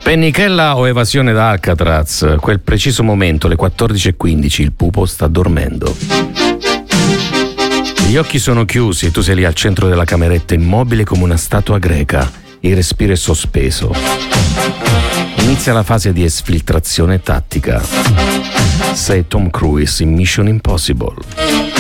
Pennichella o evasione da Alcatraz? Quel preciso momento, le 14:15, il pupo sta dormendo. Gli occhi sono chiusi e tu sei lì al centro della cameretta, immobile come una statua greca. Il respiro è sospeso. Inizia la fase di esfiltrazione tattica. Sei Tom Cruise in Mission Impossible.